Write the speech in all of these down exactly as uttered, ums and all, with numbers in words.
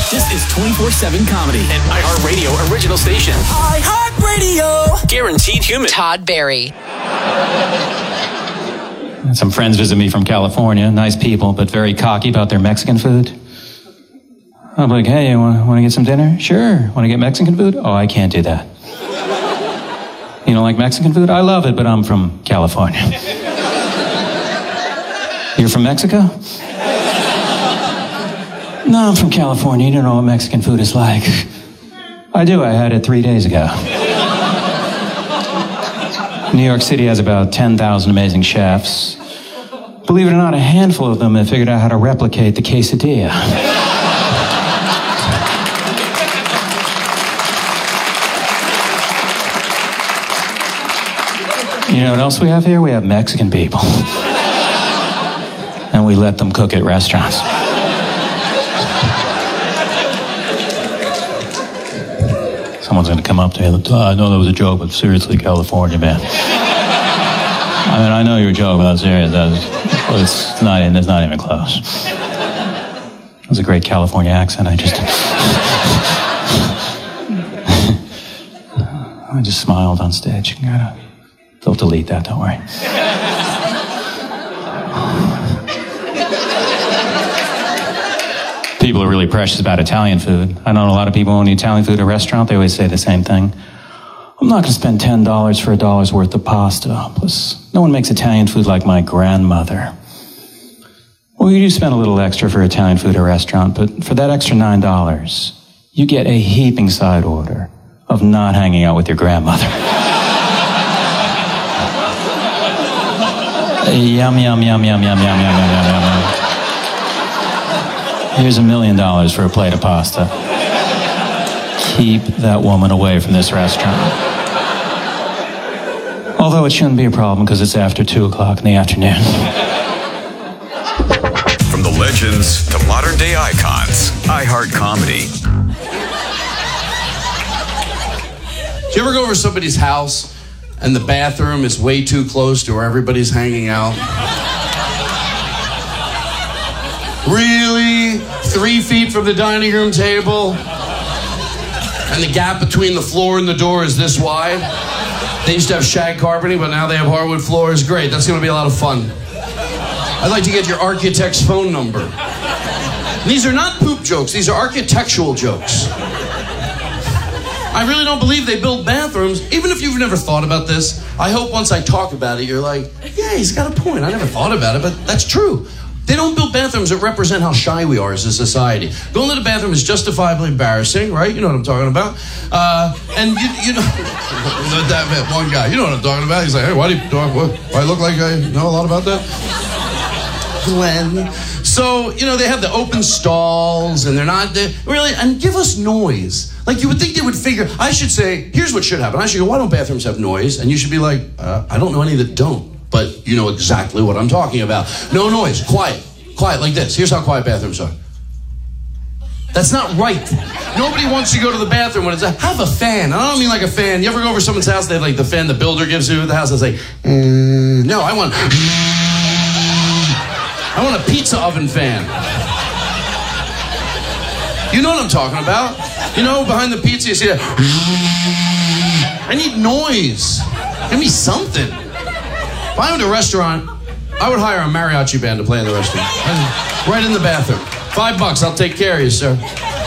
This is twenty-four seven Comedy, an iHeartRadio original station. iHeartRadio. Guaranteed human. Todd Barry. Some friends visit me from California. Nice people, but very cocky about their Mexican food. I'm like, hey, you want, want to get some dinner? Sure. Want to get Mexican food? Oh, I can't do that. You don't like Mexican food? I love it, but I'm from California. You're from Mexico? No, I'm from California. You don't know what Mexican food is like. I do. I had it three days ago. New York City has about ten thousand amazing chefs. Believe it or not, a handful of them have figured out how to replicate the quesadilla. You know what else we have here? We have Mexican people. And we let them cook at restaurants. Someone's going to come up to me. Oh, I know that was a joke, but seriously, California, man. I mean, I know you're a joke, but that's serious. That's, it's not, it's not even close. That was a great California accent. I just... I just smiled on stage. They'll delete that, don't worry. People are really precious about Italian food. I know a lot of people who eat Italian food at a restaurant. They always say the same thing. I'm not going to spend ten dollars for a dollar's worth of pasta. Plus, no one makes Italian food like my grandmother. Well, you do spend a little extra for Italian food at a restaurant, but for that extra nine dollars, you get a heaping side order of not hanging out with your grandmother. Yum, yum, yum, yum, yum, yum, yum, yum, yum, yum. Here's a million dollars for a plate of pasta. Keep that woman away from this restaurant. Although it shouldn't be a problem because it's after two o'clock in the afternoon. From the legends to modern day icons, iHeart Comedy. Do you ever go over to somebody's house and the bathroom is way too close to where everybody's hanging out? Really? Three feet from the dining room table? And the gap between the floor and the door is this wide? They used to have shag carpeting, but now they have hardwood floors. Great, that's going to be a lot of fun. I'd like to get your architect's phone number. These are not poop jokes. These are architectural jokes. I really don't believe they build bathrooms. Even if you've never thought about this, I hope once I talk about it, you're like, yeah, he's got a point. I never thought about it, but that's true. They don't build bathrooms that represent how shy we are as a society. Going to the bathroom is justifiably embarrassing, right? You know what I'm talking about. Uh, and you, you know, that one guy, you know what I'm talking about. He's like, hey, why do you talk? What, why I look like I know a lot about that? Glenn. So, you know, they have the open stalls, and they're not they, really. And give us noise. Like you would think they would figure. I should say, here's what should happen. I should go, why don't bathrooms have noise? And you should be like, uh, I don't know any that don't. But you know exactly what I'm talking about. No noise, quiet, quiet like this. Here's how quiet bathrooms are. That's not right. Nobody wants to go to the bathroom when it's a, have a fan. I don't mean like a fan. You ever go over to someone's house, they have like the fan the builder gives you at the house. It's like, mm, no, I want, I want a pizza oven fan. You know what I'm talking about. You know, behind the pizza, you see that. I need noise. Give me something. If I owned a restaurant, I would hire a mariachi band to play in the restaurant. Right in the bathroom. Five bucks, I'll take care of you, sir.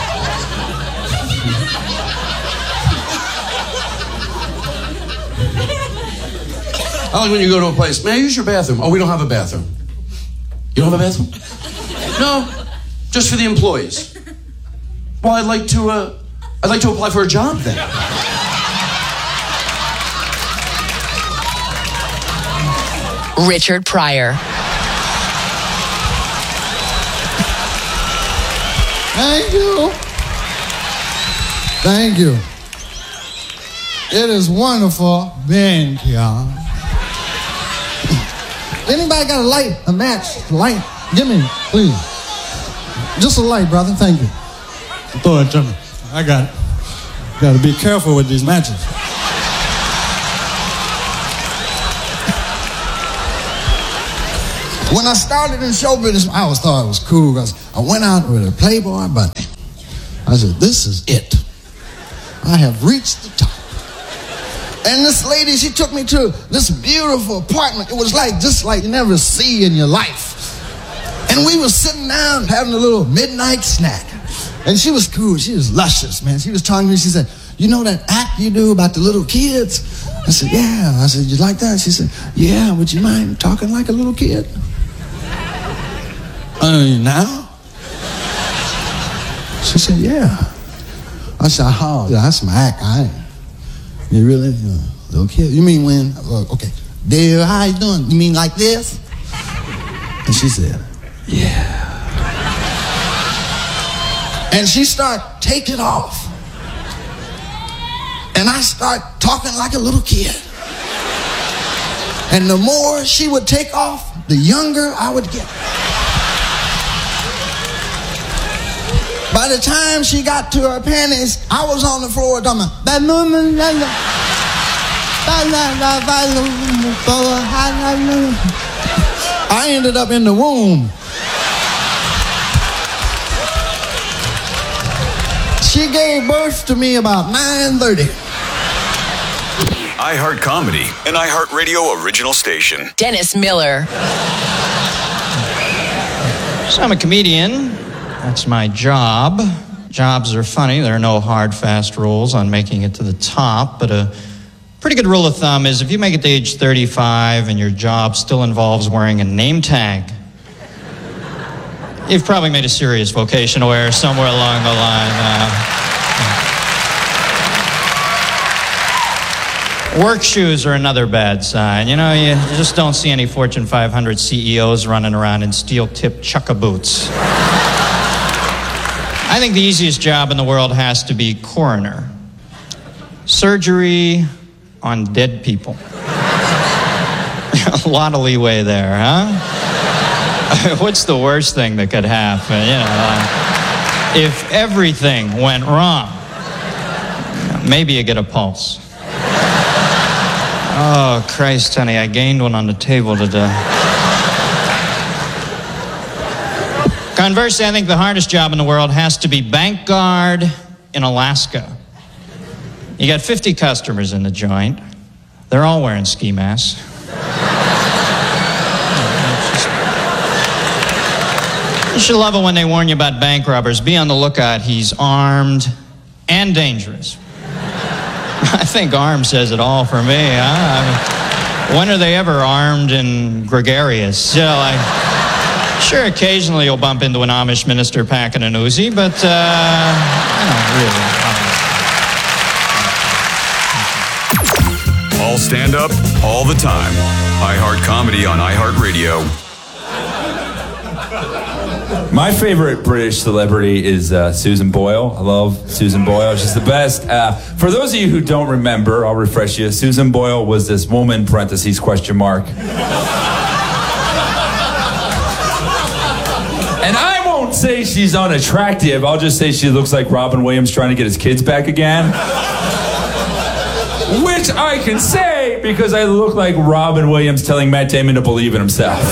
I like when you go to a place, may I use your bathroom? Oh, we don't have a bathroom. You don't have a bathroom? No, just for the employees. Well, I'd like to, uh, I'd like to apply for a job then. Richard Pryor. Thank you. Thank you. It is wonderful being here. Anybody got a light, a match, light? Give me, please. Just a light, brother. Thank you. Throw it to me. I got it. Got to be careful with these matches. When I started in show business, I always thought it was cool because I went out with a Playboy bunny. I said, this is it. I have reached the top. And this lady, she took me to this beautiful apartment. It was like, just like you never see in your life. And we were sitting down having a little midnight snack. And she was cool. She was luscious, man. She was talking to me. She said, you know that act you do about the little kids? I said, yeah. I said, you like that? She said, yeah. Would you mind talking like a little kid? I mean, now? She said, yeah. I said, oh, that's my act. I ain't. You really? Uh, little kid? You mean when? Uh, okay. Dear, how you doing? You mean like this? And she said, yeah. And she started taking off. And I start talking like a little kid. And the more she would take off, the younger I would get. By the time she got to her panties, I was on the floor talking about, I ended up in the womb. She gave birth to me about nine thirty. iHeart Comedy, an iHeartRadio original station. Dennis Miller. So I'm a comedian. That's my job. Jobs are funny. There are no hard, fast rules on making it to the top, but a pretty good rule of thumb is if you make it to age thirty-five and your job still involves wearing a name tag, you've probably made a serious vocational error somewhere along the line. Uh, Work shoes are another bad sign. You know, you just don't see any Fortune five hundred C E Os running around in steel-tipped chukka boots. I think the easiest job in the world has to be coroner. Surgery on dead people. A lot of leeway there, huh? What's the worst thing that could happen? You know, uh, if everything went wrong, maybe you get a pulse. Oh, Christ, honey, I gained one on the table today. Conversely, I think the hardest job in the world has to be bank guard in Alaska. You got fifty customers in the joint. They're all wearing ski masks. You should love it when they warn you about bank robbers. Be on the lookout. He's armed and dangerous. I think armed says it all for me, huh? I mean, when are they ever armed and gregarious? You know, like, sure, occasionally you'll bump into an Amish minister packing an Uzi, but, uh, you know, really. All stand up, all the time. iHeart Comedy on iHeartRadio. My favorite British celebrity is uh, Susan Boyle. I love Susan Boyle. She's the best. Uh, for those of you who don't remember, I'll refresh you. Susan Boyle was this woman, parentheses, question mark. And I won't say she's unattractive. I'll just say she looks like Robin Williams trying to get his kids back again. Which I can say because I look like Robin Williams telling Matt Damon to believe in himself.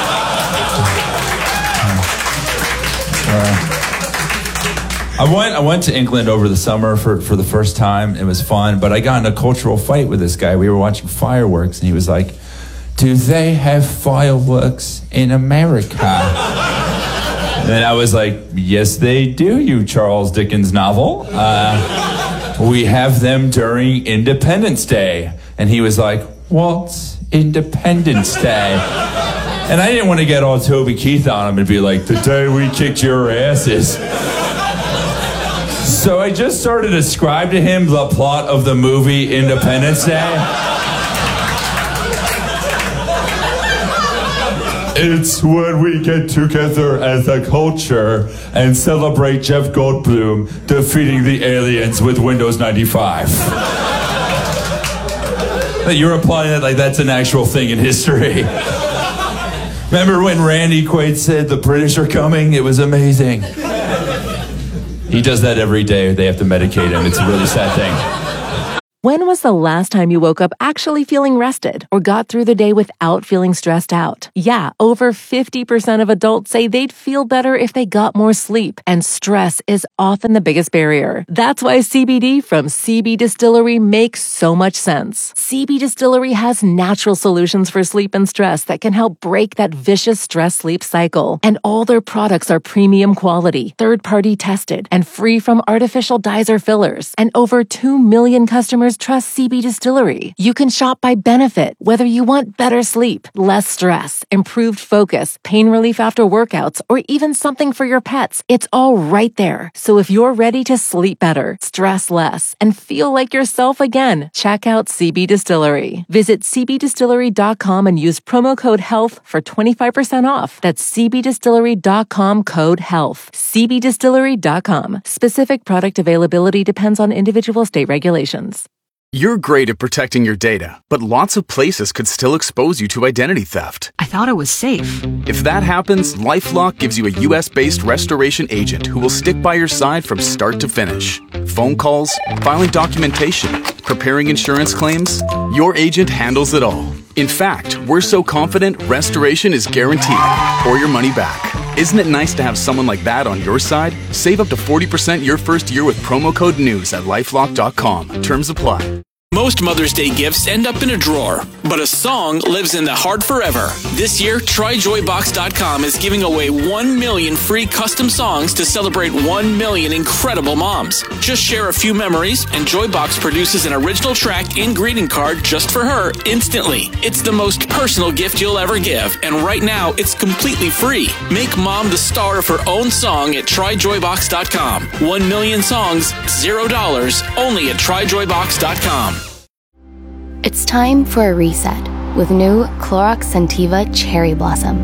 I went I went to England over the summer for, for the first time. It was fun, but I got in a cultural fight with this guy. We were watching fireworks, and he was like, do they have fireworks in America? And I was like, yes, they do, you Charles Dickens novel. Uh, we have them during Independence Day. And he was like, what's Independence Day? And I didn't want to get all Toby Keith on him and be like, the day we kicked your asses. So I just started to describe to him the plot of the movie Independence Day. It's when we get together as a culture and celebrate Jeff Goldblum defeating the aliens with Windows ninety-five. You're implying that like that's an actual thing in history. Remember when Randy Quaid said the British are coming? It was amazing. He does that every day. They have to medicate him. It's a really sad thing. When was the last time you woke up actually feeling rested or got through the day without feeling stressed out? Yeah, over fifty percent of adults say they'd feel better if they got more sleep, and stress is often the biggest barrier. That's why C B D from C B Distillery makes so much sense. C B Distillery has natural solutions for sleep and stress that can help break that vicious stress-sleep cycle. And all their products are premium quality, third-party tested, and free from artificial dyes or fillers. And over two million customers trust C B Distillery. You can shop by benefit, whether you want better sleep, less stress, improved focus, pain relief after workouts, or even something for your pets. It's all right there. So if you're ready to sleep better, stress less, and feel like yourself again, check out C B Distillery. Visit c b distillery dot com and use promo code HEALTH for twenty-five percent off. That's c b distillery dot com code HEALTH. c b distillery dot com. Specific product availability depends on individual state regulations. You're great at protecting your data, but lots of places could still expose you to identity theft. I thought it was safe. If that happens, LifeLock gives you a U S-based restoration agent who will stick by your side from start to finish. Phone calls, filing documentation, preparing insurance claims, your agent handles it all. In fact, we're so confident restoration is guaranteed or your money back. Isn't it nice to have someone like that on your side? Save up to forty percent your first year with promo code NEWS at lifelock dot com. Terms apply. Most Mother's Day gifts end up in a drawer, but a song lives in the heart forever. This year, try joy box dot com is giving away one million free custom songs to celebrate one million incredible moms. Just share a few memories, and Joybox produces an original track and greeting card just for her instantly. It's the most personal gift you'll ever give, and right now, it's completely free. Make mom the star of her own song at try joy box dot com. One million songs, zero dollars, only at try joy box dot com. It's time for a reset with new Clorox Scentiva Cherry Blossom.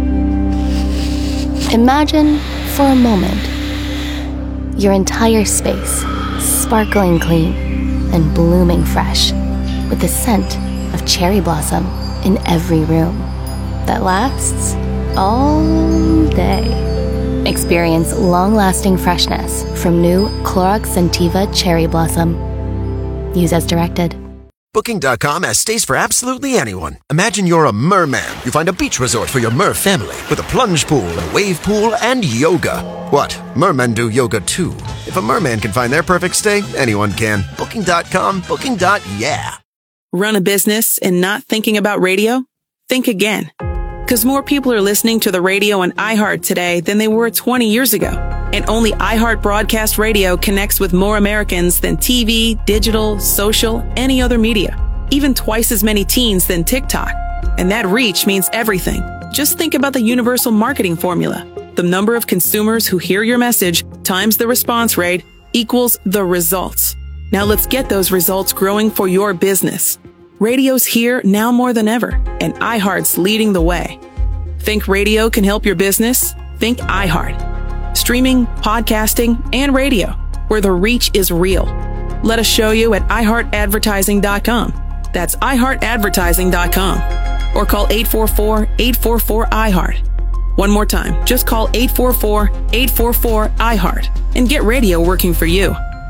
Imagine, for a moment, your entire space sparkling clean and blooming fresh with the scent of cherry blossom in every room that lasts all day. Experience long-lasting freshness from new Clorox Scentiva Cherry Blossom. Use as directed. Booking dot com has stays for absolutely anyone. Imagine you're a merman. You find a beach resort for your mer family with a plunge pool, a wave pool, and yoga. What? Mermen do yoga too. If a merman can find their perfect stay, anyone can. Booking dot com, booking. Yeah. Run a business and not thinking about radio? Think again. Because more people are listening to the radio on iHeart today than they were twenty years ago. And only iHeart Broadcast Radio connects with more Americans than T V, digital, social, any other media. Even twice as many teens than TikTok. And that reach means everything. Just think about the universal marketing formula. The number of consumers who hear your message times the response rate equals the results. Now let's get those results growing for your business. Radio's here now more than ever, and iHeart's leading the way. Think radio can help your business? Think iHeart. Streaming, podcasting, and radio, where the reach is real. Let us show you at i heart advertising dot com. That's i heart advertising dot com. Or call eight four four, eight four four, I heart. One more time, just call eight four four, eight four four, I heart and get radio working for you.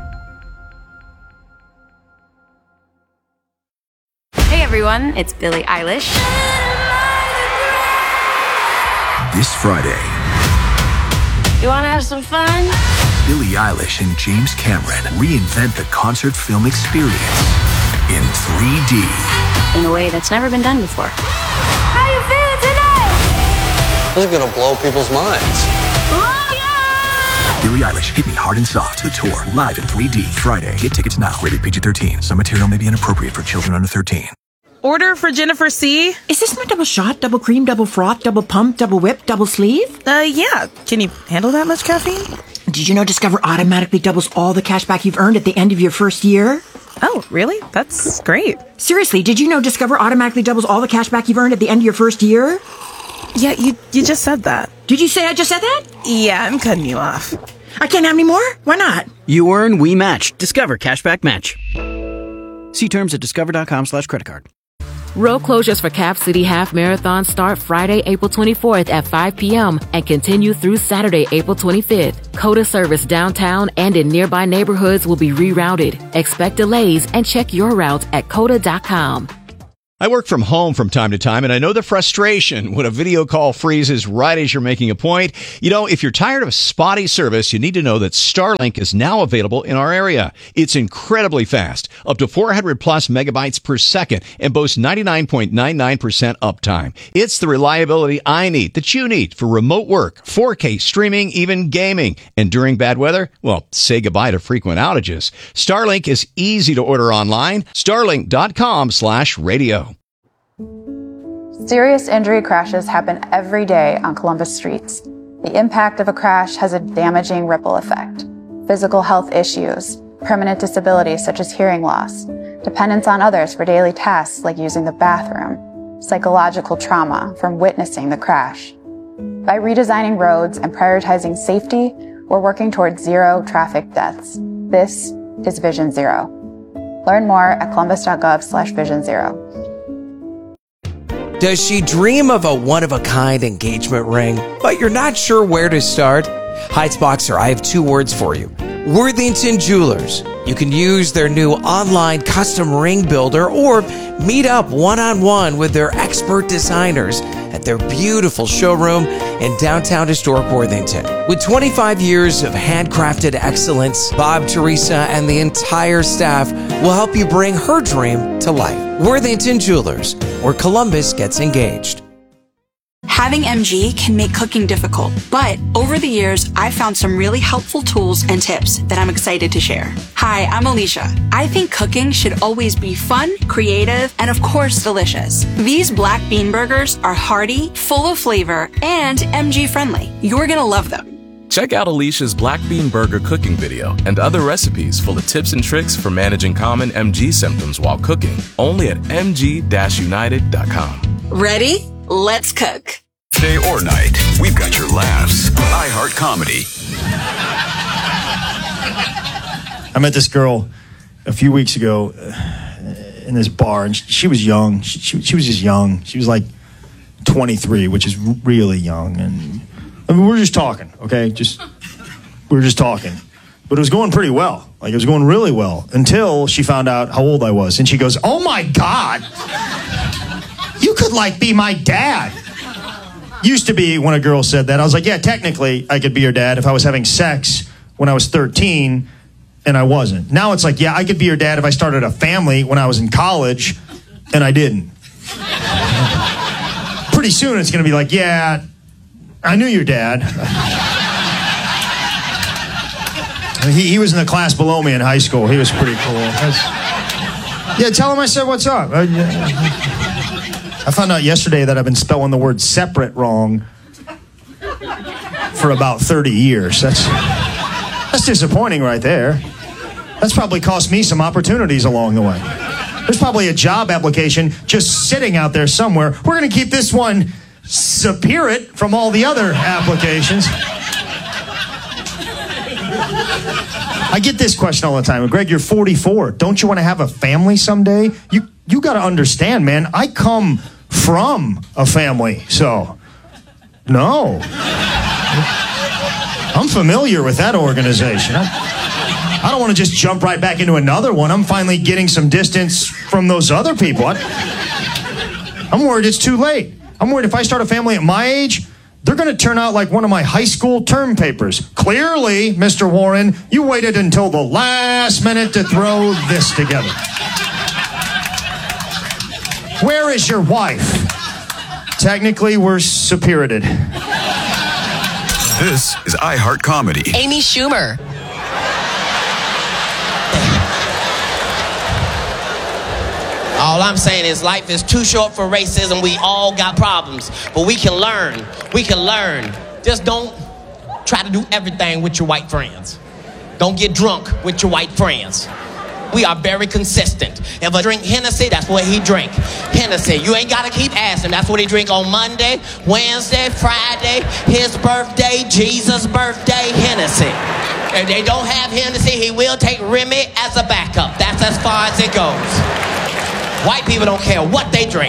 Hey everyone, it's Billie Eilish. This Friday, You wanna have some fun? Billie Eilish and James Cameron reinvent the concert film experience in three D. In a way that's never been done before. How you feeling tonight? This is gonna blow people's minds. Billie Eilish, Hit Me Hard and Soft, the tour, live in three D, Friday. Get tickets now, rated P G thirteen. Some material may be inappropriate for children under thirteen. Order for Jennifer C. Is this my double shot, double cream, double froth, double pump, double whip, double sleeve? Uh, yeah. Can you handle that much caffeine? Did you know Discover automatically doubles all the cash back you've earned at the end of your first year? Oh, really? That's great. Seriously, did you know Discover automatically doubles all the cash back you've earned at the end of your first year? Yeah, you you just said that. Did you say I just said that? Yeah, I'm cutting you off. I can't have any more? Why not? You earn, we match. Discover Cashback Match. See terms at discover dot com slash credit card. Road closures for Cap City Half Marathon start Friday, April twenty-fourth at five p.m. and continue through Saturday, April twenty-fifth. COTA service downtown and in nearby neighborhoods will be rerouted. Expect delays and check your route at cota dot com. I work from home from time to time, and I know the frustration when a video call freezes right as you're making a point. You know, if you're tired of spotty service, you need to know that Starlink is now available in our area. It's incredibly fast, up to four hundred plus megabytes per second, and boasts ninety-nine point nine nine percent uptime. It's the reliability I need, that you need, for remote work, four K streaming, even gaming. And during bad weather, well, say goodbye to frequent outages. Starlink is easy to order online. Starlink dot com slash radio. Serious injury crashes happen every day on Columbus streets. The impact of a crash has a damaging ripple effect. Physical health issues, permanent disabilities such as hearing loss, dependence on others for daily tasks like using the bathroom, psychological trauma from witnessing the crash. By redesigning roads and prioritizing safety, we're working towards zero traffic deaths. This is Vision Zero. Learn more at columbus dot gov slash vision zero. Does she dream of a one-of-a-kind engagement ring, but you're not sure where to start? Heights Boxer, I have two words for you. Worthington Jewelers. You can use their new online custom ring builder or meet up one-on-one with their expert designers at their beautiful showroom in downtown historic Worthington. With twenty-five years of handcrafted excellence, Bob, Teresa, and the entire staff will help you bring her dream to life. Worthington Jewelers, where Columbus gets engaged. Having M G can make cooking difficult, but over the years, I've found some really helpful tools and tips that I'm excited to share. Hi, I'm Alicia. I think cooking should always be fun, creative, and of course, delicious. These black bean burgers are hearty, full of flavor, and M G friendly. You're gonna love them. Check out Alicia's Black Bean Burger cooking video and other recipes full of tips and tricks for managing common M G symptoms while cooking, only at m g dash united dot com. Ready? Let's cook. Day or night, we've got your laughs. iHeart Comedy. I met this girl a few weeks ago in this bar, and she was young. She, she, she was just young. She was like twenty-three, which is really young. And I mean, we were just talking, okay? Just we were just talking. But it was going pretty well. Like, it was going really well until she found out how old I was. And she goes, "Oh, my God. You could, like, be my dad." Used to be when a girl said that, I was like, yeah, technically I could be your dad if I was having sex when I was thirteen and I wasn't. Now it's like, yeah, I could be your dad if I started a family when I was in college and I didn't. Pretty soon it's going to be like, yeah, I knew your dad. he, he was in the class below me in high school. He was pretty cool. Was, yeah, tell him I said what's up. Uh, yeah. I found out yesterday that I've been spelling the word separate wrong for about thirty years. That's that's disappointing right there. That's probably cost me some opportunities along the way. There's probably a job application just sitting out there somewhere. We're going to keep this one separate from all the other applications. I get this question all the time. Greg, you're forty-four. Don't you want to have a family someday? You you got to understand, man. I come from a family, so no. I'm familiar with that organization. I, I don't want to just jump right back into another one. I'm finally getting some distance from those other people. I, I'm worried it's too late. I'm worried if I start a family at my age, they're going to turn out like one of my high school term papers. Clearly, Mister Warren, you waited until the last minute to throw this together. Where is your wife? Technically, we're separated. This is iHeart Comedy. Amy Schumer. All I'm saying is life is too short for racism. We all got problems, but we can learn. We can learn. Just don't try to do everything with your white friends. Don't get drunk with your white friends. We are very consistent. If I drink Hennessy, that's what he drink. Hennessy. You ain't got to keep asking. That's what he drink on Monday, Wednesday, Friday, his birthday, Jesus' birthday, Hennessy. If they don't have Hennessy, he will take Remy as a backup. That's as far as it goes. White people don't care what they drink.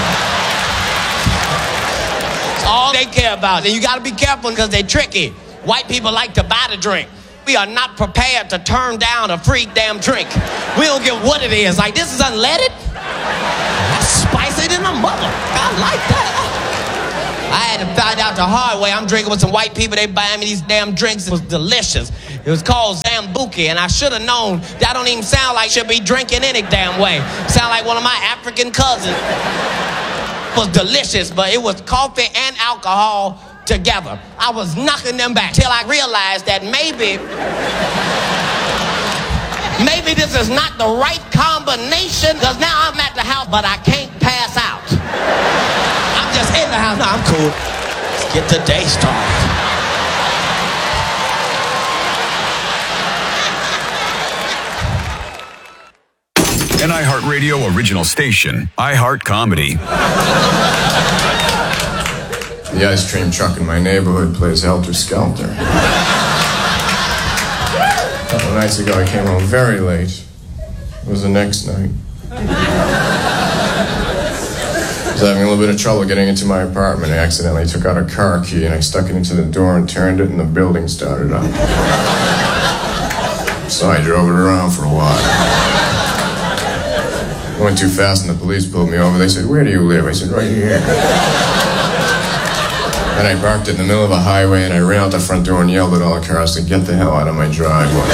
It's all they care about. And you gotta be careful because they're tricky. White people like to buy the drink. We are not prepared to turn down a free damn drink. We don't care what it is. Like, this is unleaded. That's spicy than a mother. I like that. I had to find out the hard way. I'm drinking with some white people. They buying me these damn drinks. It was delicious. It was called Zambuki, and I should have known that don't even sound like should be drinking any damn way. Sound like one of my African cousins. It was delicious, but it was coffee and alcohol together. I was knocking them back till I realized that maybe, maybe this is not the right combination, because now I'm at the house, but I can't pass out. I'm just in the house. No, I'm cool. Let's get the day started. An iHeartRadio original station, iHeart Comedy. The ice cream truck in my neighborhood plays Helter Skelter. A couple nights ago, I came home very late. It was the next night. I was having a little bit of trouble getting into my apartment. I accidentally took out a car key and I stuck it into the door and turned it, and the building started up. So I drove it around for a while. I went too fast and the police pulled me over. They said, "Where do you live?" I said, "Right here." Then I parked it in the middle of a highway and I ran out the front door and yelled at all the cars to get the hell out of my driveway.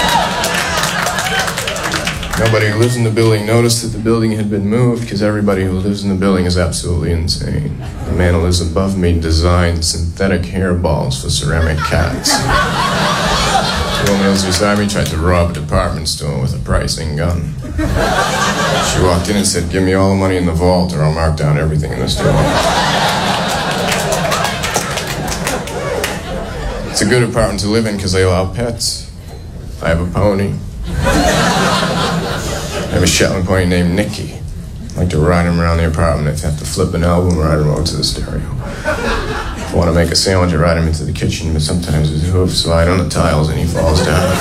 Nobody who lives in the building noticed that the building had been moved, because everybody who lives in the building is absolutely insane. The man who lives above me designed synthetic hair balls for ceramic cats. The woman who was beside me tried to rob a department store with a pricing gun. She walked in and said, "Give me all the money in the vault or I'll mark down everything in the store." It's a good apartment to live in because they allow pets. I have a pony. I have a Shetland pony named Nicky. I like to ride him around the apartment. If I have to flip an album, ride him over to the stereo. If I want to make a sandwich, I ride him into the kitchen, but sometimes his hoofs slide on the tiles and he falls down.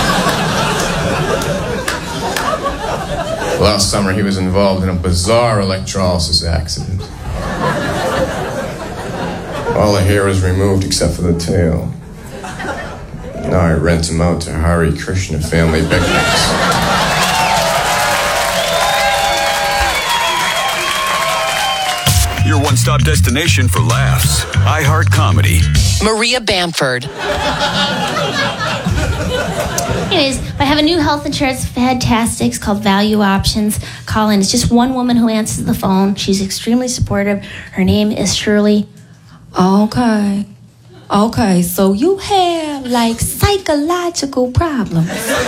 Last summer, he was involved in a bizarre electrolysis accident. All the hair was removed except for the tail. Now I rent him out to Hare Krishna family picnics. Your one-stop destination for laughs. iHeart Comedy. Maria Bamford. Anyways, I have a new health insurance, fantastic. It's called Value Options. Call in. It's just one woman who answers the phone. She's extremely supportive. Her name is Shirley. Okay. Okay, so you have, like, psychological problems.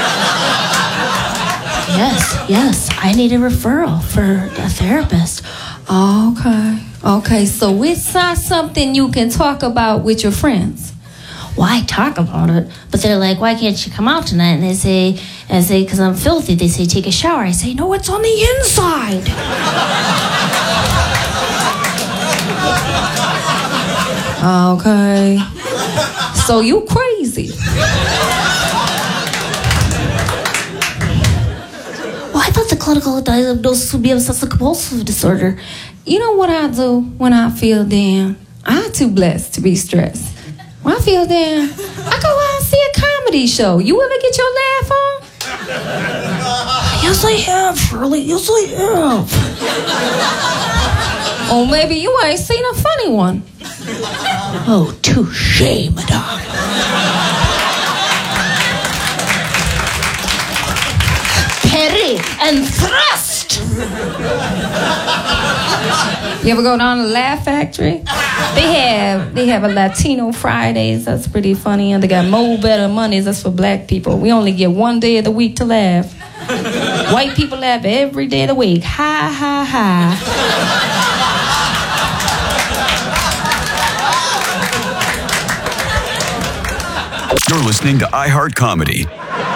Yes, yes. I need a referral for a therapist. Okay. Okay, so it's not something you can talk about with your friends. Why talk about it? But they're like, "Why can't you come out tonight?" And they say, and I say, "Because I'm filthy." They say, "Take a shower." I say, "No, it's on the inside." Okay. So you crazy. Well, I thought the clinical diagnosis would be obsessive compulsive disorder. You know what I do when I feel down? I'm too blessed to be stressed. When I feel down, I go out and see a comedy show. You ever get your laugh on? Yes, I have, Shirley. Yes, I have. Or maybe you ain't seen a funny one. Oh, touche, madame. Parry and thrust. You ever go down to the Laugh Factory? They have they have a Latino Fridays. That's pretty funny. And they got Mo Better Mondays. That's for black people. We only get one day of the week to laugh. White people laugh every day of the week. Ha, ha, ha. You're listening to iHeart Comedy.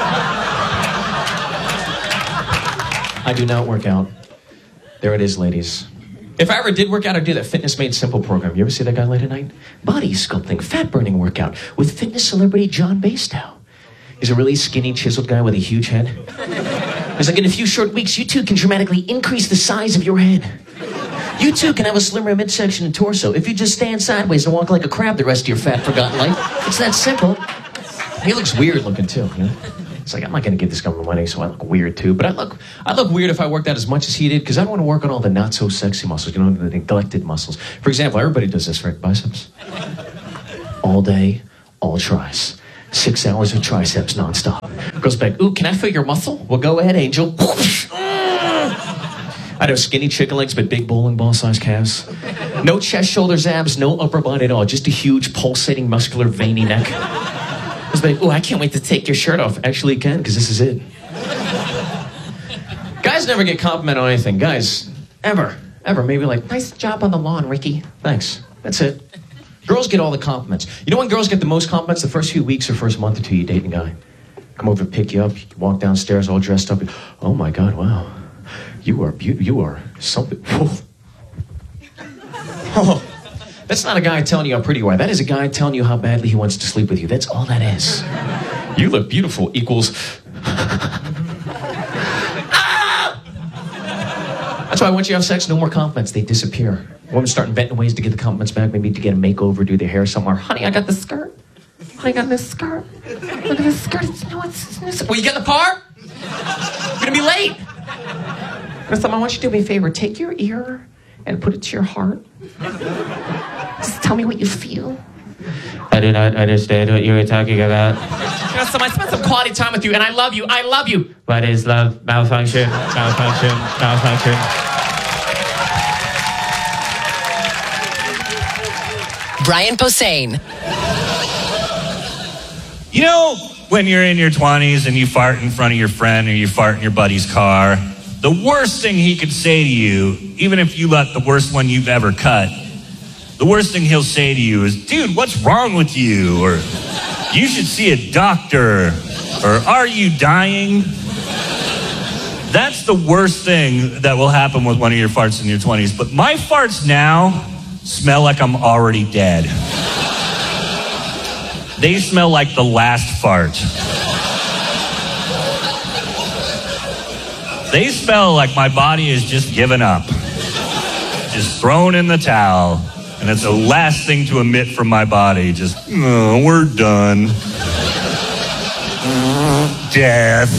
I do not work out. There it is, ladies. If I ever did work out, I'd do that Fitness Made Simple program. You ever see that guy late at night? Body sculpting, fat burning workout with fitness celebrity John Bastow. He's a really skinny, chiseled guy with a huge head. It's like in a few short weeks, you too can dramatically increase the size of your head. You too can have a slimmer midsection and torso if you just stand sideways and walk like a crab the rest of your fat, forgotten life. It's that simple. He looks weird looking too, you know? It's like, I'm not going to give this guy my money, so I look weird too. But I look I look weird if I worked out as much as he did, because I don't want to work on all the not-so-sexy muscles, you know, the neglected muscles. For example, everybody does this, right? Biceps. All day, all tries. Six hours of triceps nonstop. Goes back, ooh, can I feel your muscle? Well, go ahead, Angel. I know skinny chicken legs, but big bowling ball-sized calves. No chest, shoulders, abs, no upper body at all. Just a huge, pulsating, muscular, veiny neck. Goes back, ooh, I can't wait to take your shirt off. Actually, you can, because this is it. Guys never get complimented on anything. Guys, ever, ever. Maybe like, nice job on the lawn, Ricky. Thanks. That's it. Girls get all the compliments. You know when girls get the most compliments? The first few weeks or first month or two you date a guy. Come over, pick you up, you walk downstairs all dressed up. Oh my God, wow. You are beautiful. You are something. Oh, that's not a guy telling you how pretty you are. That is a guy telling you how badly he wants to sleep with you. That's all that is. You look beautiful equals... Ah! That's why once you have sex, no more compliments. They disappear. Women start inventing ways to get the compliments back. Maybe to get a makeover, do their hair somewhere. Honey, I got this skirt. Honey, I got this skirt. Look at this skirt. It's, no, it's, it's, well, you get the part? You're going to be late. Listen, I want you to do me a favor. Take your ear and put it to your heart. Just tell me what you feel. I do not understand what you were talking about. You know, so I spent some quality time with you, and I love you. I love you. What is love? Malfunction, malfunction, malfunction. Brian Posehn. You know, when you're in your twenties and you fart in front of your friend or you fart in your buddy's car, the worst thing he could say to you, even if you let the worst one you've ever cut, the worst thing he'll say to you is, dude, what's wrong with you? Or, you should see a doctor. Or, are you dying? That's the worst thing that will happen with one of your farts in your twenties. But my farts now smell like I'm already dead. They smell like the last fart. They smell like my body is just given up. Just thrown in the towel. And it's the last thing to emit from my body. Just, oh, we're done. Death.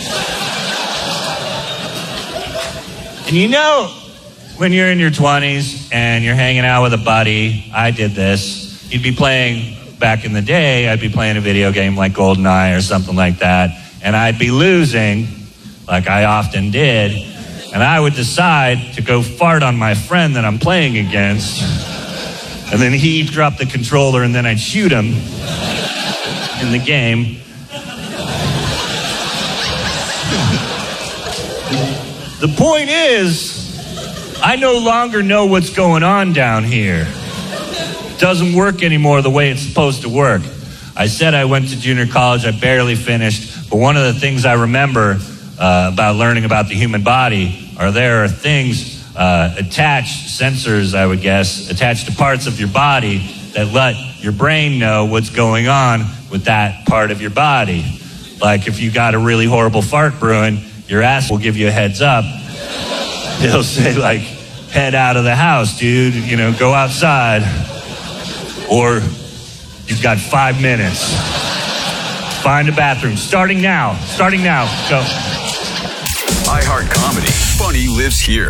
And you know, when you're in your twenties and you're hanging out with a buddy, I did this. You'd be playing, back in the day, I'd be playing a video game like GoldenEye or something like that. And I'd be losing, like I often did. And I would decide to go fart on my friend that I'm playing against. And then he'd drop the controller and then I'd shoot him in the game. The point is, I no longer know what's going on down here. It doesn't work anymore the way it's supposed to work. I said I went to junior college, I barely finished, but one of the things I remember uh, about learning about the human body are there are things uh, attached, sensors I would guess, attached to parts of your body that let your brain know what's going on with that part of your body. Like if you got a really horrible fart brewing, your ass will give you a heads up. It'll say like, head out of the house, dude, you know, go outside. Or you've got five minutes. Find a bathroom. Starting now. Starting now. Go. iHeart Comedy. Funny lives here.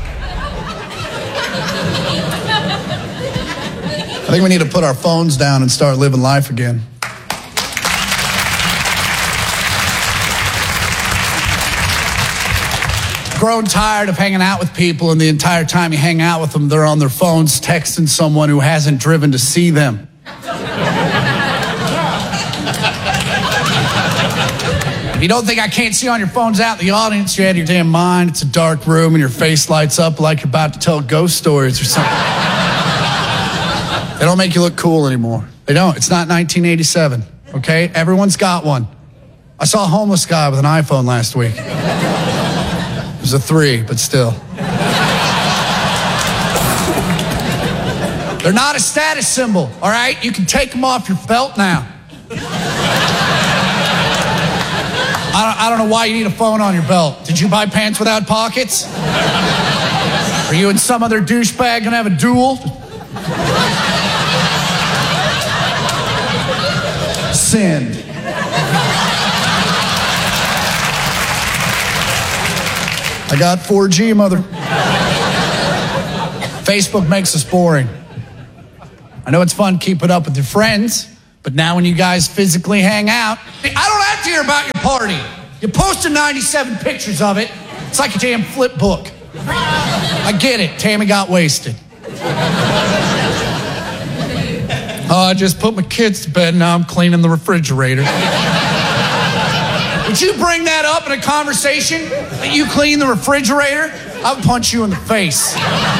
I think we need to put our phones down and start living life again. Grown tired of hanging out with people, and the entire time you hang out with them, they're on their phones texting someone who hasn't driven to see them. If you don't think I can't see on your phones out in the audience, you're out of your damn mind. It's a dark room and your face lights up like you're about to tell ghost stories or something. They don't make you look cool anymore. They don't. It's not nineteen eighty-seven, okay? Everyone's got one. I saw a homeless guy with an iPhone last week. It was a three, but still. They're not a status symbol, all right? You can take them off your belt now. I don't, I I don't know why you need a phone on your belt. Did you buy pants without pockets? Are you and some other douchebag gonna have a duel? Send. I got four G, mother. Facebook makes us boring. I know it's fun keeping up with your friends, but now when you guys physically hang out, I don't have to hear about your party. You posted ninety-seven pictures of it. It's like a damn flip book. I get it. Tammy got wasted. Oh, I just put my kids to bed, now I'm cleaning the refrigerator. Would you bring that up in a conversation that you clean the refrigerator? I would punch you in the face.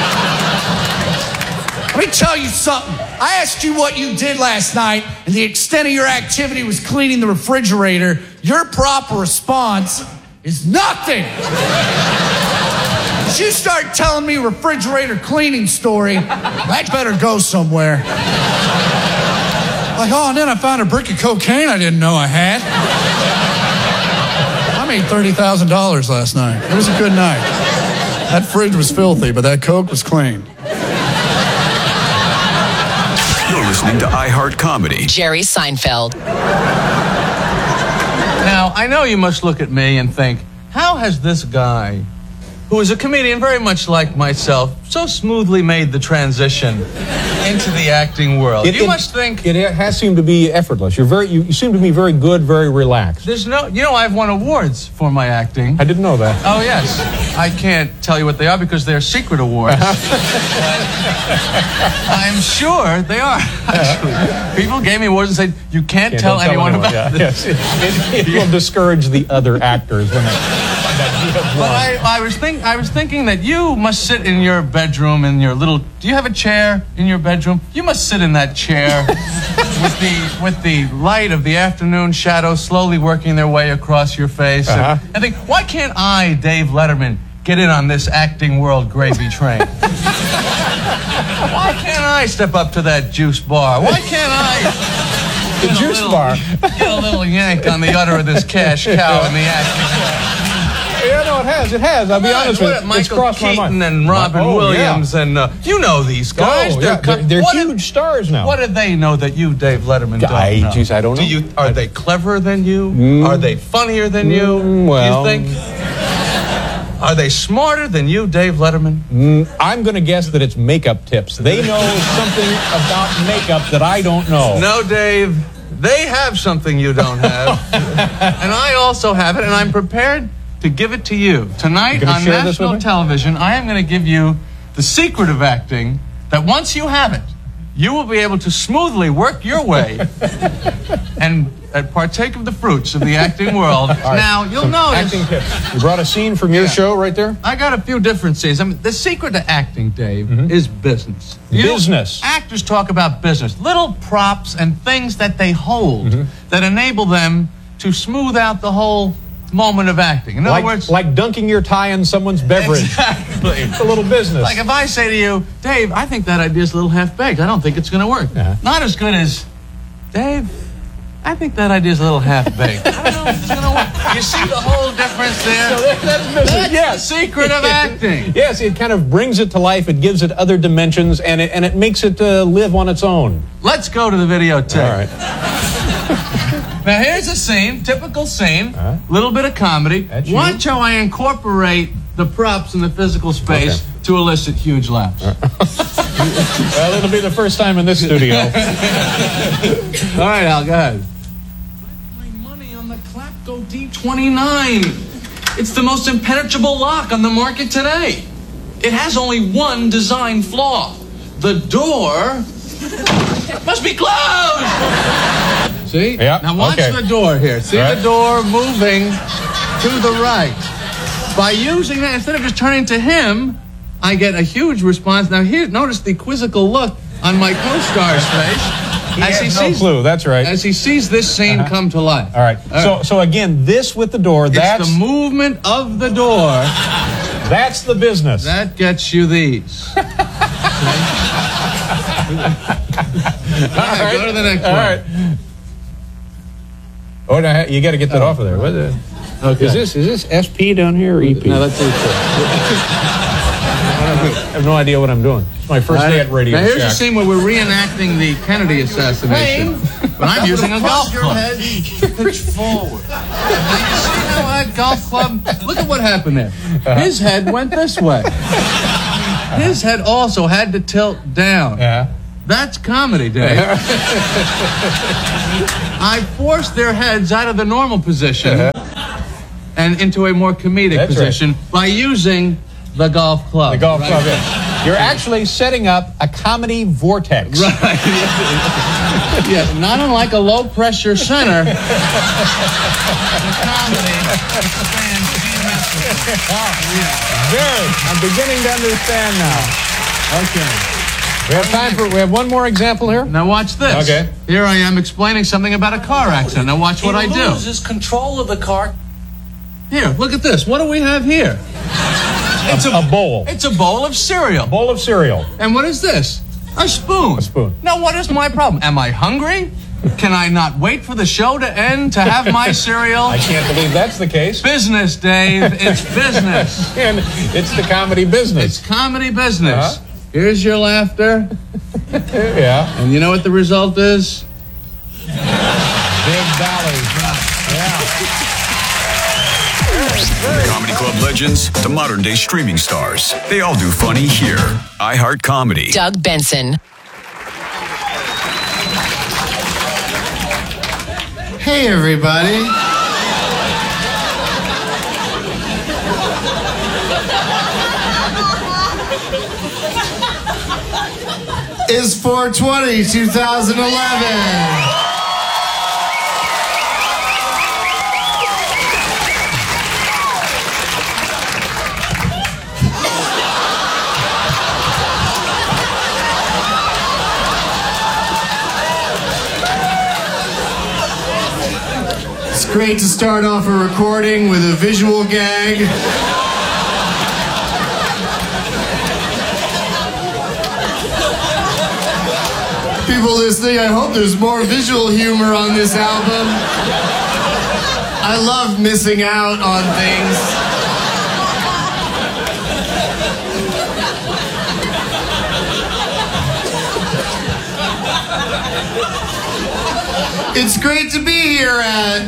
Let me tell you something. I asked you what you did last night, and the extent of your activity was cleaning the refrigerator. Your proper response is nothing. If you start telling me refrigerator cleaning story, that better go somewhere. Like, oh, and then I found a brick of cocaine I didn't know I had. I made thirty thousand dollars last night. It was a good night. That fridge was filthy, but that Coke was clean. You're listening to iHeart Comedy. Jerry Seinfeld. Now, I know you must look at me and think, how has this guy, who is a comedian very much like myself, so smoothly made the transition into the acting world? It, you it, must think... It has seemed to be effortless. You're very, you, you seem to be very good, very relaxed. There's no... You know, I've won awards for my acting. I didn't know that. Oh, yes. I can't tell you what they are because they're secret awards. I'm sure they are, actually. People gave me awards and said, you can't, can't tell, tell anyone, anyone about yeah, this. Yes. It, it will discourage the other actors when they... But I, I was think I was thinking that you must sit in your bedroom in your little. Do you have a chair in your bedroom? You must sit in that chair with the with the light of the afternoon shadow slowly working their way across your face, uh-huh. and, and think, why can't I, Dave Letterman, get in on this acting world gravy train? Why can't I step up to that juice bar? Why can't I? The juice little, bar. Get a little yank on the udder of this cash cow in the acting. Yeah, no, it has. It has. I'll be Right, honest what with you. Michael It's crossed Keaton my mind. and Robin Oh, Williams yeah. and uh, you know these guys. Oh, yeah. co- They're, they're what huge did, stars now. What do they know that you, Dave Letterman, don't I, know? geez, I don't know. Do you? Are they cleverer than you? Mm. Are they funnier than you? Mm, well. Do you think? Are they smarter than you, Dave Letterman? Mm, I'm going to guess that it's makeup tips. They know something about makeup that I don't know. No, Dave. They have something you don't have, and I also have it, and I'm prepared to give it to you. Tonight on national television, I am going to give you the secret of acting that once you have it, you will be able to smoothly work your way and uh, partake of the fruits of the acting world. Right. Now, you'll Some notice... acting tips. You brought a scene from your Yeah. show right there? I got a few different scenes. I mean, the secret to acting, Dave, Mm-hmm. is business. You know, Business. actors talk about business. Little props and things that they hold Mm-hmm. that enable them to smooth out the whole moment of acting. In Like, other words... like dunking your tie in someone's beverage. Exactly. It's a little business. Like if I say to you, Dave, I think that idea's a little half-baked. I don't think it's going to work. Uh-huh. Not as good as, Dave, I think that idea's a little half-baked. I don't know if it's going to work. You see the whole difference there? So that- that's business. That's Yes. the secret of acting. Yes, it kind of brings it to life. It gives it other dimensions, and it, and it makes it uh, live on its own. Let's go to the videotape. All right. Now here's a scene, typical scene, Uh-huh. little bit of comedy. That's you. Watch how I incorporate the props in the physical space Okay. to elicit huge laughs. Well, it'll be the first time in this studio. All right, Al, go ahead. My money on the Clapco D twenty-nine. It's the most impenetrable lock on the market today. It has only one design flaw. The door must be closed. See? Yeah, Now watch okay. the door here. See Right. the door moving to the right. By using that, instead of just turning to him, I get a huge response. Now here, notice the quizzical look on my co-star's face. He as has he no sees, clue. That's right. As he sees this scene Uh-huh. come to life. All right. So, so again, this with the door, that's It's the movement of the door. that's the business. That gets you these. All right, go to the next All one. right. Oh, now you got to get that off of there. What the- Okay. Is this is this S P down here or E P? No, that's E P. I have no idea what I'm doing. It's my first day at Radio Now, here's Shack. a scene where we're reenacting the Kennedy assassination. But I'm using a golf club. Your head pitch forward. You see how that golf club? Look at what happened there. His head went this way. His head also had to tilt down. Yeah. That's comedy, Dave. I forced their heads out of the normal position uh-huh. and into a more comedic That's position right. by using the golf club. The golf right? club, yeah. You're actually setting up a comedy vortex. Right. Yeah, not unlike a low-pressure center. The comedy expands geometrically. Very. I'm beginning to understand now. Okay. We have time for, we have one more example here? Now watch this. Okay. Here I am explaining something about a car accident. Now watch what I do. He loses control of the car. Here, look at this. What do we have here? It's a, a bowl. It's a bowl of cereal. A bowl of cereal. And what is this? A spoon. A spoon. Now what is my problem? Am I hungry? Can I not wait for the show to end to have my cereal? I can't believe that's the case. Business, Dave. It's business. And it's the comedy business. It's comedy business. Uh-huh. Here's your laughter. Yeah. And you know what the result is? Big dollars. Yeah. Comedy Club legends to modern day streaming stars. They all do funny here. iHeart Comedy. Doug Benson. Hey, everybody. It's four twenty, twenty eleven. It's great to start off a recording with a visual gag. People listening, I hope there's more visual humor on this album. I love missing out on things. It's great to be here at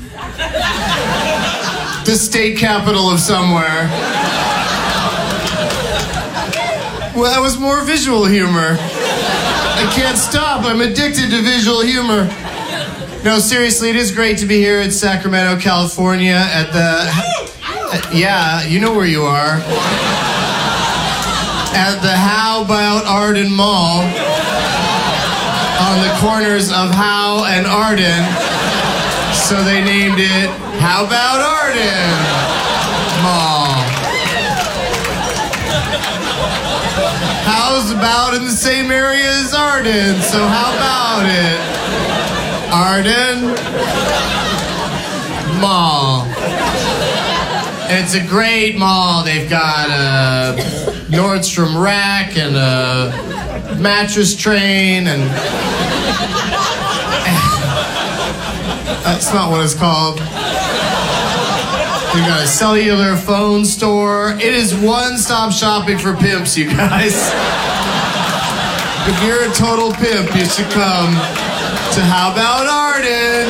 the state capital of somewhere. Well, that was more visual humor. I can't stop. I'm addicted to visual humor. No, seriously, it is great to be here in Sacramento, California at the... At, yeah, you know where you are. At the How About Arden Mall. On the corners of Howe and Arden. So they named it How About Arden Mall. How's about in the same area as Arden, so how about it? Arden Mall. And it's a great mall. They've got a Nordstrom Rack and a mattress train and... That's not what it's called. They've got a cellular phone store. It is one-stop shopping for pimps, you guys. If you're a total pimp, you should come to How About Arden.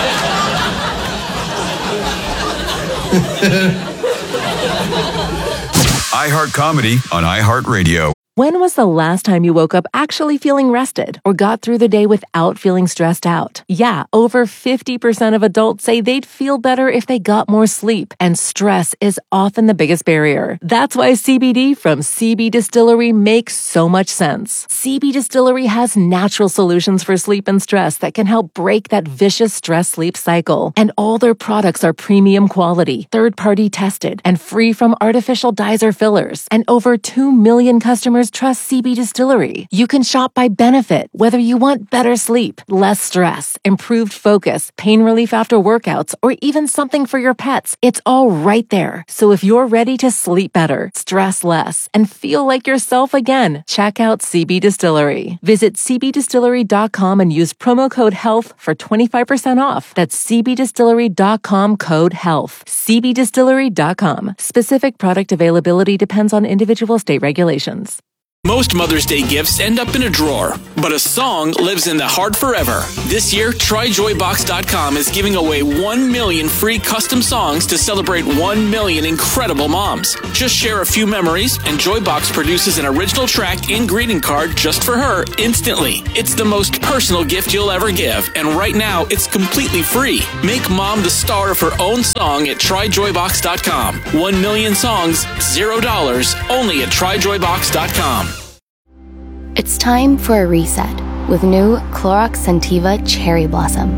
iHeart Comedy on iHeartRadio. When was the last time you woke up actually feeling rested or got through the day without feeling stressed out? Yeah, over fifty percent of adults say they'd feel better if they got more sleep, and stress is often the biggest barrier. That's why C B D from C B Distillery makes so much sense. C B Distillery has natural solutions for sleep and stress that can help break that vicious stress-sleep cycle. And all their products are premium quality, third-party tested, and free from artificial dyes or fillers. And over two million customers customers trust C B Distillery. You can shop by benefit, whether you want better sleep, less stress, improved focus, pain relief after workouts, or even something for your pets. It's all right there. So if you're ready to sleep better, stress less, and feel like yourself again, check out C B Distillery. Visit c b distillery dot com and use promo code HEALTH for twenty-five percent off. That's c b distillery dot com code HEALTH. c b distillery dot com. Specific product availability depends on individual state regulations. Most Mother's Day gifts end up in a drawer, but a song lives in the heart forever. This year, try joy box dot com is giving away one million free custom songs to celebrate one million incredible moms. Just share a few memories, and Joybox produces an original track and greeting card just for her instantly. It's the most personal gift you'll ever give, and right now, it's completely free. Make mom the star of her own song at try joy box dot com. One million songs, zero dollars, only at try joy box dot com. It's time for a reset with new Clorox Scentiva Cherry Blossom.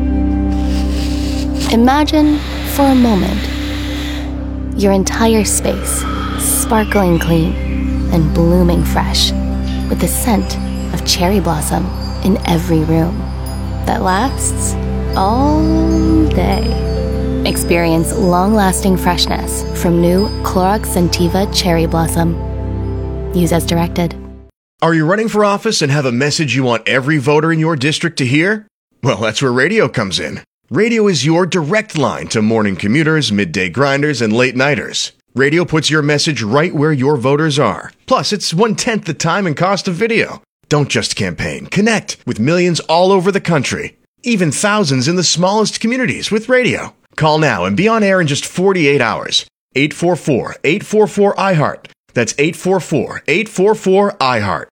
Imagine, for a moment, your entire space sparkling clean and blooming fresh with the scent of cherry blossom in every room that lasts all day. Experience long-lasting freshness from new Clorox Scentiva Cherry Blossom. Use as directed. Are you running for office and have a message you want every voter in your district to hear? Well, that's where radio comes in. Radio is your direct line to morning commuters, midday grinders, and late nighters. Radio puts your message right where your voters are. Plus, it's one-tenth the time and cost of video. Don't just campaign. Connect with millions all over the country. Even thousands in the smallest communities with radio. Call now and be on air in just forty-eight hours. eight four four, eight four four, I heart. That's eight four four, eight four four, I heart.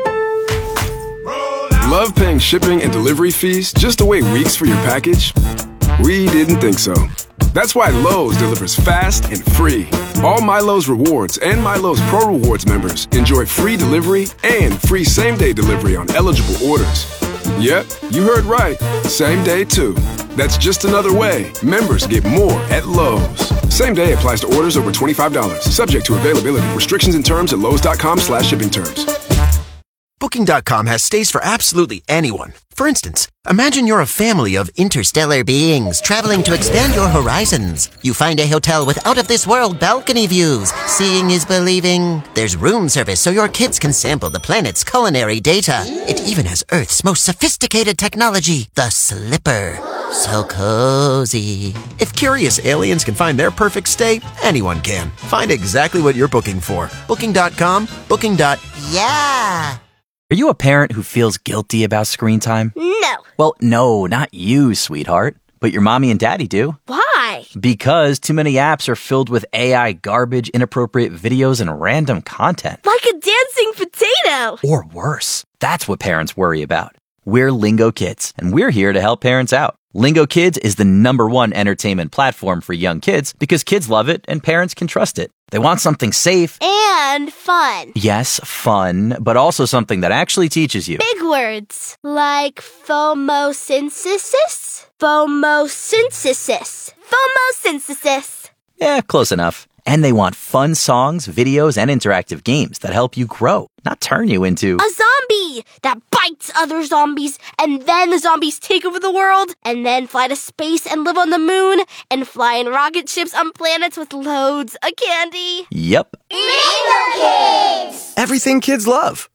Love paying shipping and delivery fees just to wait weeks for your package? We didn't think so. That's why Lowe's delivers fast and free. All My Lowe's Rewards and My Lowe's Pro Rewards members enjoy free delivery and free same-day delivery on eligible orders. Yep, you heard right. Same day, too. That's just another way members get more at Lowe's. Same day applies to orders over twenty-five dollars. Subject to availability. Restrictions and terms at lowes dot com slash shipping terms. Booking dot com has stays for absolutely anyone. For instance, imagine you're a family of interstellar beings traveling to expand your horizons. You find a hotel with out-of-this-world balcony views. Seeing is believing. There's room service so your kids can sample the planet's culinary data. It even has Earth's most sophisticated technology, the Slipper. So cozy. If curious aliens can find their perfect stay, anyone can. Find exactly what you're booking for. Booking dot com, booking. Yeah. Are you a parent who feels guilty about screen time? No. Well, no, not you, sweetheart. But your mommy and daddy do. Why? Because too many apps are filled with A I garbage, inappropriate videos, and random content. Like a dancing potato. Or worse. That's what parents worry about. We're Lingo Kids, and we're here to help parents out. Lingo Kids is the number one entertainment platform for young kids because kids love it and parents can trust it. They want something safe. And fun. Yes, fun, but also something that actually teaches you. Big words. Like phomosynthesis? Phomosynthesis. Phomosynthesis. Yeah, close enough. And they want fun songs, videos, and interactive games that help you grow, not turn you into a zombie that bites other zombies, and then the zombies take over the world, and then fly to space and live on the moon, and fly in rocket ships on planets with loads of candy. Yep. Lingo Kids! Everything kids love.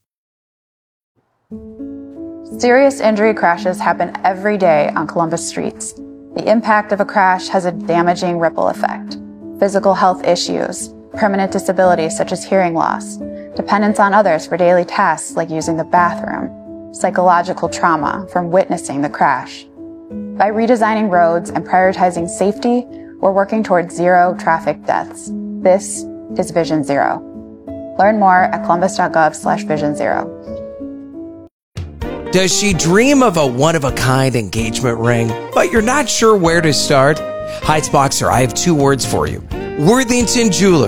Serious injury crashes happen every day on Columbus streets. The impact of a crash has a damaging ripple effect. Physical health issues, permanent disabilities such as hearing loss, dependence on others for daily tasks like using the bathroom, psychological trauma from witnessing the crash. By redesigning roads and prioritizing safety, we're working towards zero traffic deaths. This is Vision Zero. Learn more at columbus.gov slash vision zero. Does she dream of a one-of-a-kind engagement ring, but you're not sure where to start? Heights Boxer, I have two words for you. Worthington Jewelers.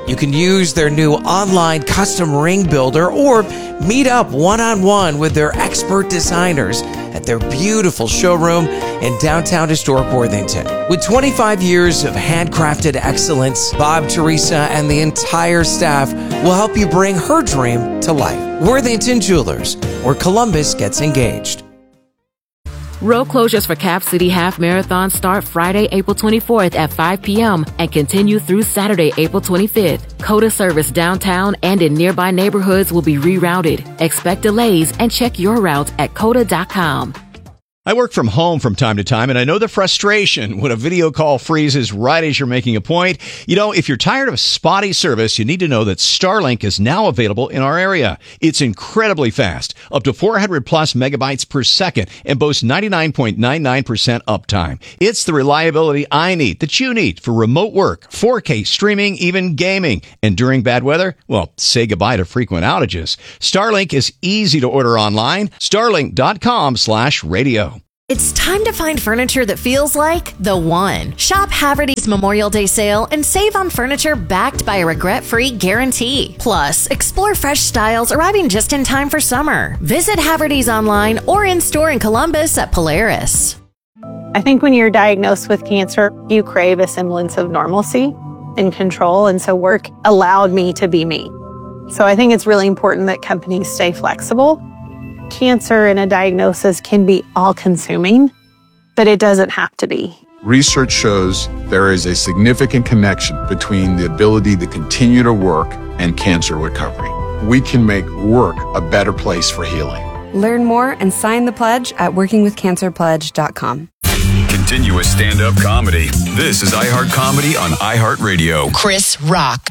You can use their new online custom ring builder or meet up one-on-one with their expert designers at their beautiful showroom in downtown historic Worthington. With twenty-five years of handcrafted excellence, Bob, Teresa, and the entire staff will help you bring her dream to life. Worthington Jewelers, where Columbus gets engaged. Road closures for Cap City Half Marathon start Friday, April twenty-fourth at five p.m. and continue through Saturday, April twenty-fifth. COTA service downtown and in nearby neighborhoods will be rerouted. Expect delays and check your route at cota dot com. I work from home from time to time, and I know the frustration when a video call freezes right as you're making a point. You know, if you're tired of spotty service, you need to know that Starlink is now available in our area. It's incredibly fast, up to four hundred plus megabytes per second, and boasts ninety-nine point nine nine percent uptime. It's the reliability I need, that you need, for remote work, four K streaming, even gaming. And during bad weather, well, say goodbye to frequent outages. Starlink is easy to order online. Starlink dot com slash radio. It's time to find furniture that feels like the one. Shop Haverty's Memorial Day sale and save on furniture backed by a regret-free guarantee. Plus, explore fresh styles arriving just in time for summer. Visit Haverty's online or in-store in Columbus at Polaris. I think when you're diagnosed with cancer, you crave a semblance of normalcy and control, and so work allowed me to be me. So I think it's really important that companies stay flexible. Cancer and a diagnosis can be all-consuming, but it doesn't have to be. Research shows there is a significant connection between the ability to continue to work and cancer recovery. We can make work a better place for healing. Learn more and sign the pledge at working with cancer pledge dot com. Continuous stand-up comedy. This is iHeart Comedy on iHeartRadio. Chris Rock.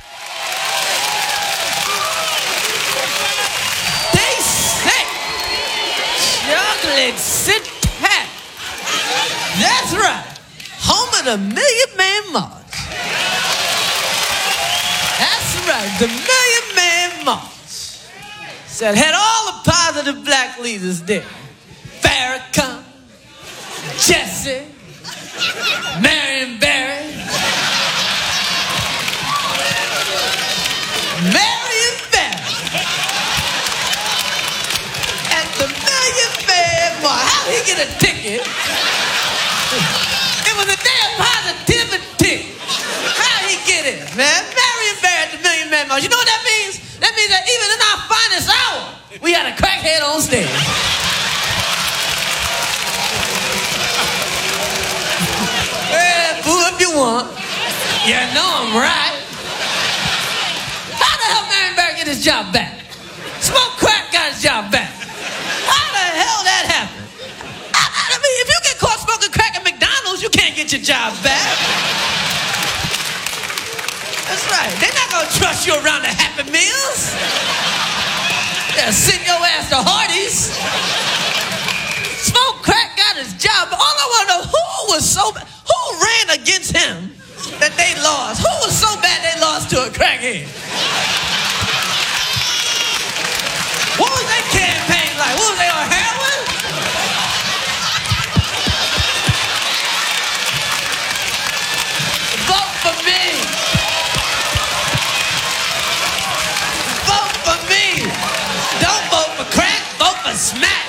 Chocolate City. That's right. Home of the Million Man March. That's right. The Million Man March. Said had all the positive black leaders there. Farrakhan, Jesse, Marion Barry, Marion Barry. At the Million Man March. How did he get a ticket? It was a damn positivity. How he get it, man? Marion Barry at the Million Man March. You know what that means? That means that even in our finest hour, we had a crackhead on stage. Well, boo if you want. You know I'm right. How the hell Marion Barry get his job back? Smoke Crack got his job back. How the hell that happened? I, I mean, if you get caught smoking crack at McDonald's, you can't get your job back. That's right. They're not gonna trust you around the Happy Meals. They'll send your ass to Hardee's. Smoke Crack got his job. All I want to know, who was so bad? Who ran against him that they lost? Who was so bad they lost to a crackhead? What was their campaign like? What was they on heroin? Vote for me. Vote for me. Don't vote for crack, vote for smack.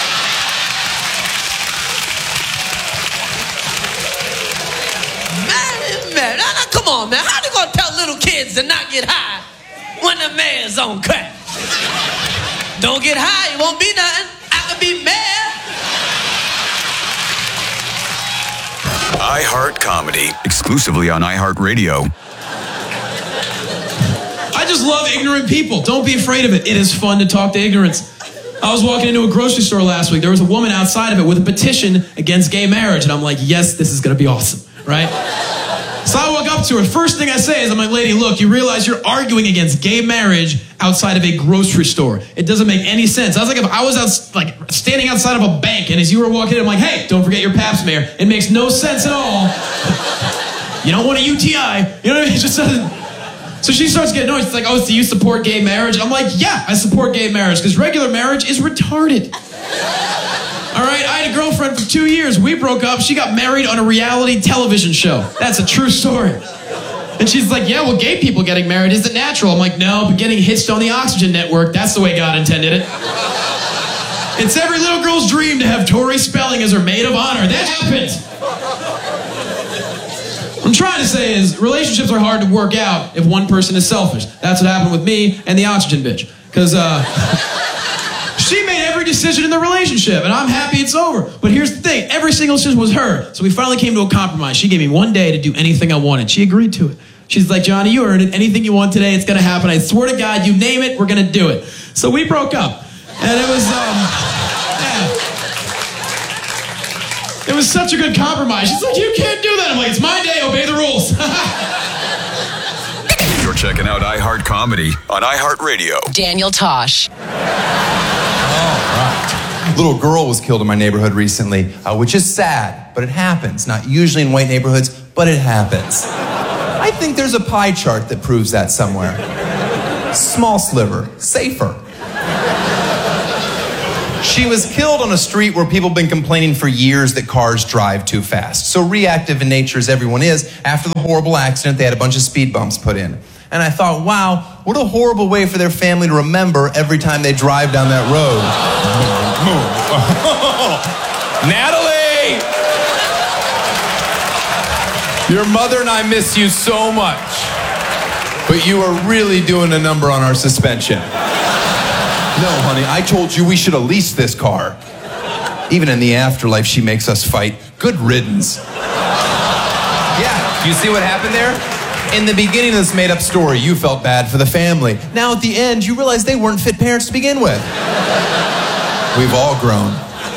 Man, man, now, now, come on, man. How they gonna tell little kids to not get high when the mayor's on crack? Don't get high, it won't be nothing. I could be mayor. iHeart Comedy, exclusively on iHeartRadio. I just love ignorant people. Don't be afraid of it. It is fun to talk to ignorance. I was walking into a grocery store last week. There was a woman outside of it with a petition against gay marriage. And I'm like, yes, this is going to be awesome, right? So I walk up to her. First thing I say is, I'm like, lady, look, you realize you're arguing against gay marriage outside of a grocery store. It doesn't make any sense. I was like, if I was out, like standing outside of a bank and as you were walking in, I'm like, hey, don't forget your pap smear. It makes no sense at all. You don't want a U T I. You know what I mean? It just doesn't. So she starts getting annoyed. She's like, oh, do you support gay marriage? I'm like, yeah, I support gay marriage because regular marriage is retarded. All right, I had a girlfriend for two years. We broke up. She got married on a reality television show. That's a true story. And she's like, yeah, well, gay people getting married isn't natural. I'm like, no, but getting hitched on the Oxygen Network, that's the way God intended it. It's every little girl's dream to have Tori Spelling as her maid of honor. That happened. What I'm trying to say is relationships are hard to work out if one person is selfish. That's what happened with me and the Oxygen bitch. Because, uh... she made every decision in the relationship, and I'm happy it's over. But here's the thing, every single decision was her. So we finally came to a compromise. She gave me one day to do anything I wanted. She agreed to it. She's like, Johnny, you earned it. Anything you want today, it's gonna happen. I swear to God, you name it, we're gonna do it. So we broke up. And it was, um, yeah. It was such a good compromise. She's like, you can't do that. I'm like, it's my day, obey the rules. You're checking out iHeart Comedy on iHeartRadio. Daniel Tosh. Little girl was killed in my neighborhood recently, uh, which is sad, but it happens. Not usually in white neighborhoods, but it happens. I think there's a pie chart that proves that somewhere. Small sliver, safer. She was killed on a street where people have been complaining for years that cars drive too fast. So reactive in nature as everyone is, after the horrible accident, they had a bunch of speed bumps put in. And I thought, wow, what a horrible way for their family to remember every time they drive down that road. Natalie! Your mother and I miss you so much. But you are really doing a number on our suspension. No, honey, I told you we should have leased this car. Even in the afterlife, she makes us fight. Good riddance. Yeah, you see what happened there? In the beginning of this made-up story, you felt bad for the family. Now at the end, you realize they weren't fit parents to begin with. We've all grown.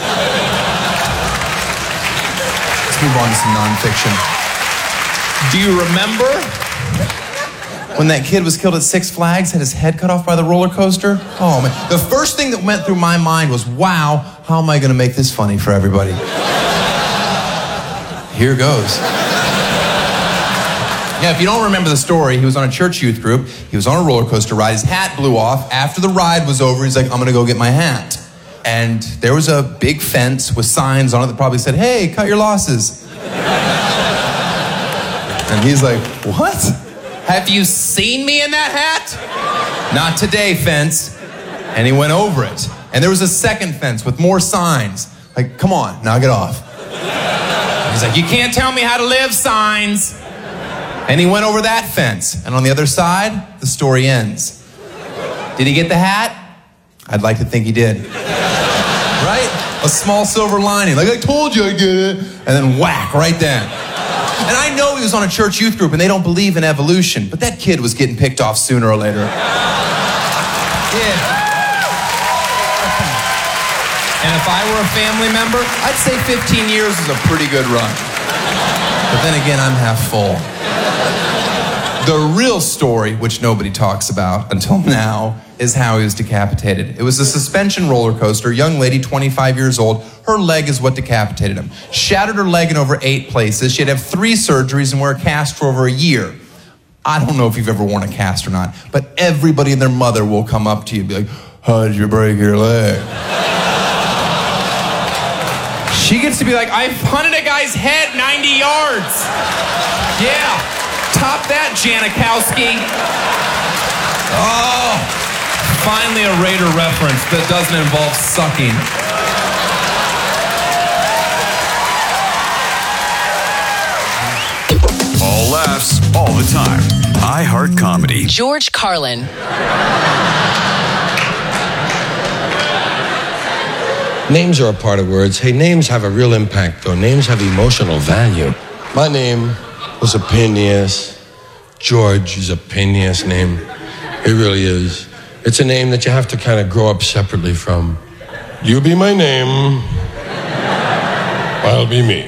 Let's move on to some nonfiction. Do you remember when that kid was killed at Six Flags, had his head cut off by the roller coaster? Oh, man. The first thing that went through my mind was, wow, how am I going to make this funny for everybody? Here goes. Yeah, if you don't remember the story, he was on a church youth group. He was on a roller coaster ride. His hat blew off. After the ride was over, he's like, I'm going to go get my hat. And there was a big fence with signs on it that probably said, hey, cut your losses. And he's like, what? Have you seen me in that hat? Not today, fence. And he went over it. And there was a second fence with more signs. Like, come on, knock it off. And he's like, you can't tell me how to live, signs. And he went over that fence. And on the other side, the story ends. Did he get the hat? I'd like to think he did. Right? A small silver lining. Like, I told you I'd get it. And then whack, right then. And I know he was on a church youth group and they don't believe in evolution, but that kid was getting picked off sooner or later. Yeah. And if I were a family member, I'd say fifteen years is a pretty good run. But then again, I'm half full. The real story, which nobody talks about until now, is how he was decapitated. It was a suspension roller coaster. Young lady, twenty-five years old. Her leg is what decapitated him. Shattered her leg in over eight places. She had to have three surgeries and wear a cast for over a year. I don't know if you've ever worn a cast or not, but everybody and their mother will come up to you and be like, how did you break your leg? She gets to be like, I punted a guy's head ninety yards. Yeah, top that, Janikowski. Oh, finally a Raider reference that doesn't involve sucking. All laughs, all the time. iHeart Comedy. George Carlin. Names are a part of words. Hey, names have a real impact, though. Names have emotional value. My name was a pain in the ass. George is a pain in the ass name. It really is. It's a name that you have to kind of grow up separately from. You be my name. I'll be me.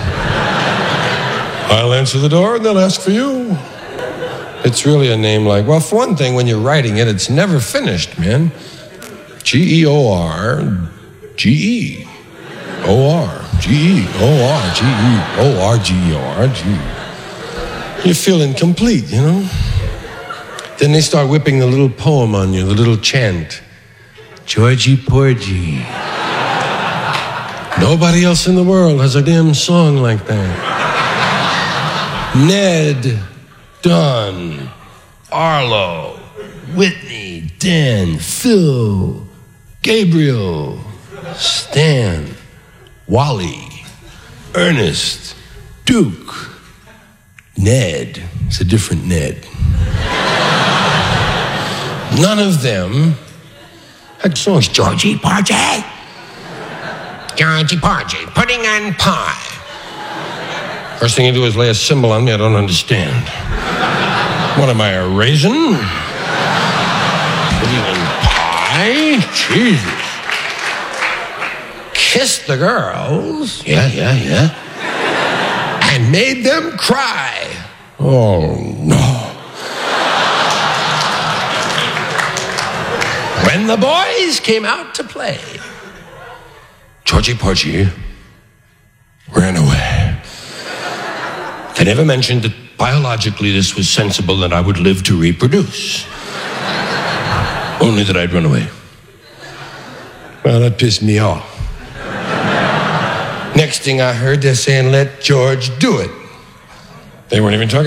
I'll answer the door and they'll ask for you. It's really a name like, well, for one thing, when you're writing it, it's never finished, man. G E O R G E O R G E O R G E O R G E O R G. You feel incomplete, you know? Then they start whipping the little poem on you, the little chant. Georgie Porgy. Nobody else in the world has a damn song like that. Ned Don, Arlo, Whitney, Dan, Phil, Gabriel, Stan, Wally, Ernest, Duke, Ned. It's a different Ned. None of them had songs. Georgie Porgy. Georgie Porgy, pudding and pie. First thing you do is lay a symbol on me I don't understand. What am I, a raisin? Pudding and pie? Jesus. Kissed the girls. Yeah, yeah, yeah. And made them cry. Oh, no. When the boys came out to play, Georgie Porgy ran away. They never mentioned that biologically this was sensible and I would live to reproduce. Only that I'd run away. Well, that pissed me off. Next thing I heard, they're saying, let George do it. They weren't even talking